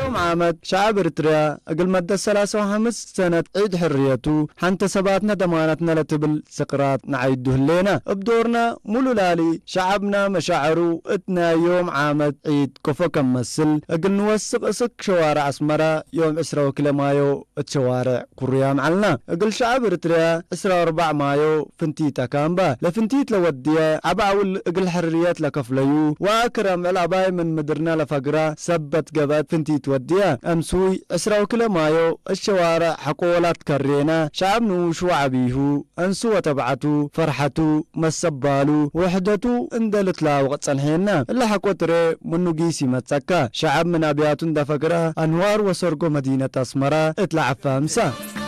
يوم عامد شعب إريتريا أقل مدة 35 سنة عيد حريته حنت سباتنا دمانتنا لتبل سقرات نعيده لنا بدورنا ملولالي شعبنا مشاعرو اتنا يوم عامد عيد كفا كمسل أقل نوسق اسك شوارع اسمرا يوم 20 مايو الشوارع كوريا معلنا أقل شعب إريتريا 4 مايو فنتيتا كامبا لفنتيت لوديا عباول أقل حريات لكفليو وأكرم العباي من مدرنا لفقرة سبت قبات فنتيت وديا أمسوي 20 مايو الشوارع حقولات كرينا شعب نوشو عبيهو أنسو وتبعتو فرحتو مسبالو وحدتو اندلت لا وقت صنحينا اللي حقوتري منو جيسي متسكا شعب من أبياتون دا فقرة أنوار وسرقو مدينة أسمرة اطلع فامسا